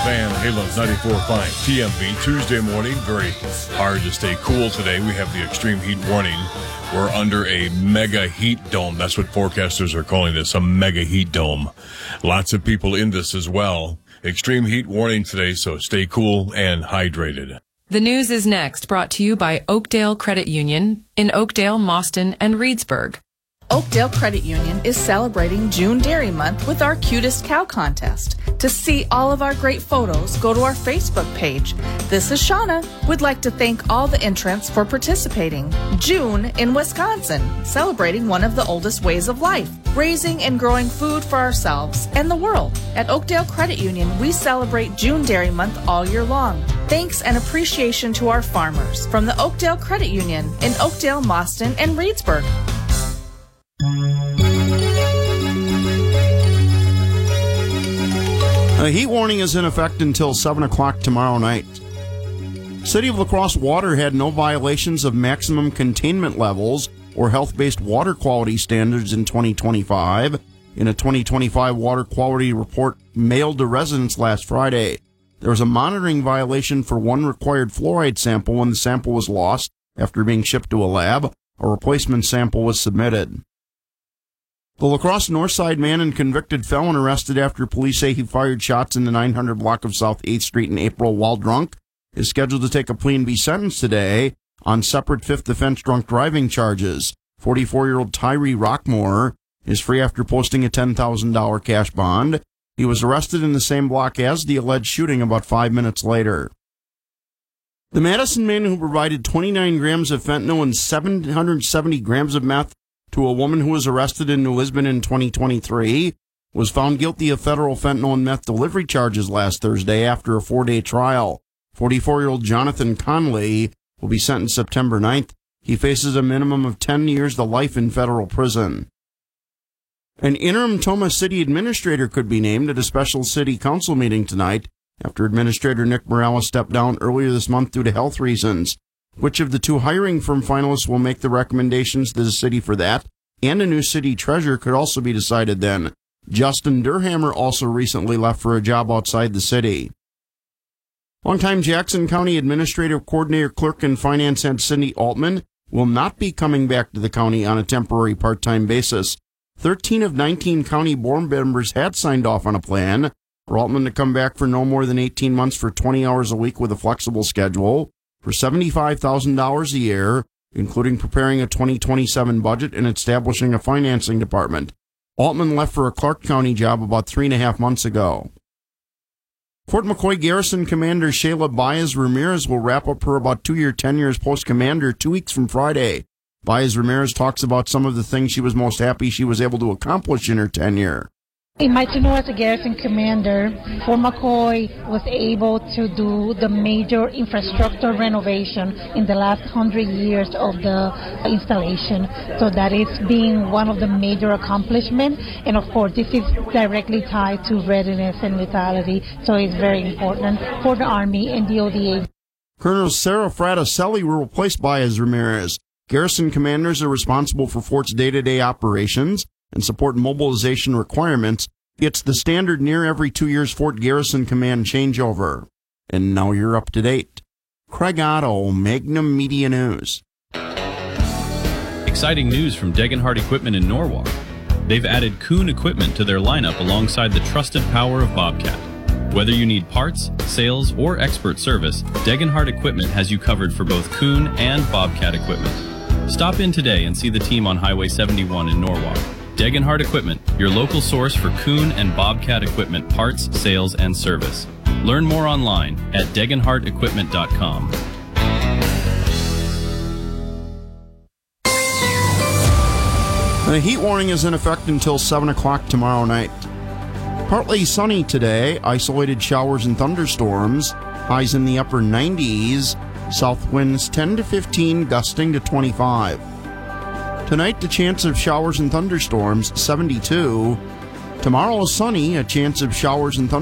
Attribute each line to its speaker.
Speaker 1: Van Halen's 94.5 TMB. Tuesday morning, very hard to stay cool today. We have the extreme heat warning. We're under a mega heat dome. That's what forecasters are calling this, a mega heat dome. Lots of people in this as well. Extreme heat warning today, so stay cool and hydrated.
Speaker 2: The news is next, brought to you by Oakdale Credit Union in Oakdale, Mauston, and Reedsburg.
Speaker 3: Oakdale Credit Union is celebrating June Dairy Month with our Cutest Cow Contest. To see all of our great photos, go to our Facebook page. This is Shauna. We'd like to thank all the entrants for participating. June in Wisconsin, celebrating one of the oldest ways of life, raising and growing food for ourselves and the world. At Oakdale Credit Union, we celebrate June Dairy Month all year long. Thanks and appreciation to our farmers from the Oakdale Credit Union in Oakdale, Mauston, and Reedsburg.
Speaker 4: A heat warning is in effect until 7 o'clock tomorrow night. City of La Crosse Water had no violations of maximum containment levels or health-based water quality standards in 2025 in a 2025 water quality report mailed to residents last Friday. There was a monitoring violation for one required fluoride sample when the sample was lost after being shipped to a lab. A replacement sample was submitted. The La Crosse Northside man and convicted felon arrested after police say he fired shots in the 900 block of South 8th Street in April while drunk is scheduled to take a plea and be sentenced today on separate fifth offense drunk driving charges. 44-year-old Tyree Rockmore is free after posting a $10,000 cash bond. He was arrested in the same block as the alleged shooting about 5 minutes later. The Madison man who provided 29 grams of fentanyl and 770 grams of meth to a woman who was arrested in New Lisbon in 2023 was found guilty of federal fentanyl and meth delivery charges last Thursday after a 4-day trial. 44-year-old Jonathan Conley will be sentenced September 9th. He faces a minimum of 10 years to life in federal prison. An interim Tomah City administrator could be named at a special city council meeting tonight after Administrator Nick Morales stepped down earlier this month due to health reasons. Which of the two hiring firm finalists will make the recommendations to the city for that, and a new city treasurer could also be decided then. Justin Durhammer also recently left for a job outside the city. Longtime Jackson County Administrative Coordinator, Clerk, and Finance head Cindy Altman will not be coming back to the county on a temporary part-time basis. 13 of 19 county board members had signed off on a plan for Altman to come back for no more than 18 months for 20 hours a week with a flexible schedule for $75,000 a year, including preparing a 2027 budget and establishing a financing department. Altman left for a Clark County job about 3.5 months ago. Fort McCoy Garrison Commander Shayla Baez Ramirez will wrap up her about 2-year tenure as post commander 2 weeks from Friday. Baez Ramirez talks about some of the things she was most happy she was able to accomplish in her tenure.
Speaker 5: In my tenure as a garrison commander, Fort McCoy was able to do the major infrastructure renovation in the last 100 years of the installation. So that is being one of the major accomplishments. And of course, this is directly tied to readiness and lethality. So it's very important for the Army and the ODA.
Speaker 4: Colonel Sarah Fraticelli will replace Baez Ramirez. Garrison commanders are responsible for Fort's day-to-day operations and support mobilization requirements. It's the standard near every 2 years Fort Garrison Command changeover. And now you're up to date. Craig Otto, Magnum Media News.
Speaker 6: Exciting news from Degenhardt Equipment in Norwalk. They've added Kuhn equipment to their lineup alongside the trusted power of Bobcat. Whether you need parts, sales, or expert service, Degenhardt Equipment has you covered for both Kuhn and Bobcat equipment. Stop in today and see the team on Highway 71 in Norwalk. Degenhardt Equipment, your local source for Kuhn and Bobcat equipment parts, sales, and service. Learn more online at degenhardtequipment.com.
Speaker 4: The heat warning is in effect until 7 o'clock tomorrow night. Partly sunny today, isolated showers and thunderstorms, highs in the upper 90s, south winds 10 to 15, gusting to 25. Tonight, the chance of showers and thunderstorms, 72. Tomorrow, sunny, a chance of showers and thunderstorms.